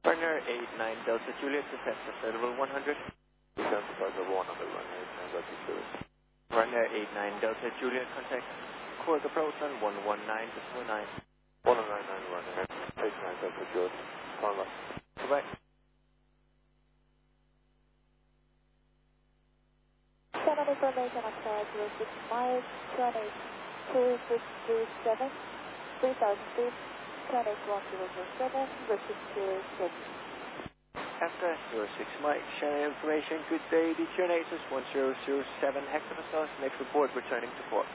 Partner 89 Delta Juliet, descent to flight level 100. Descent to flight level 100, runway 89 Delta Juliet. Partner 89 Delta Juliet, contact Cork approach on 119.9. 199 runway 89 Delta Juliet. Contact. Goodbye. Channel information on 06 miles, 28227, 3000 feet, 28107, versus 07. After 06 Mike, Shannon information, good day, DTR Aces 1007 hectopascals, next report returning to port.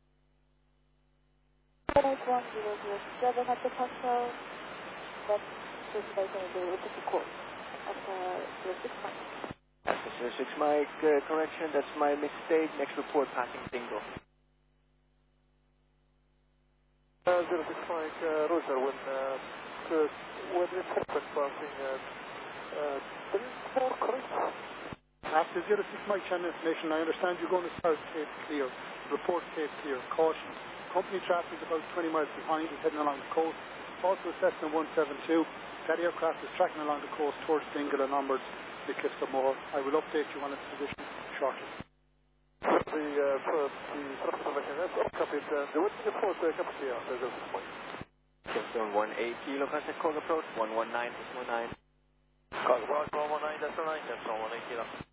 28107 hectopascal, next information will be returned to port after 06 Mike. After 06 Mike, correction, that's my mistake, next report passing single. 06 Mike, Roger, when report passing, there is more correct. After 06 Mike channel information, I understand you're going to start Cape Clear. Report Cape Clear. Caution. Company traffic is about 20 miles behind, is heading along the coast. Also Cessna 172. That aircraft is tracking along the coast towards Dingle and onwards to Kiskamore. I will update you on its position shortly. The traffic mechanism, copied, the witness report capacity on 06 Mike. Keystone 18 Kilo, contact Cork approach 119.9. Call 119.9, that's 119 Kilo.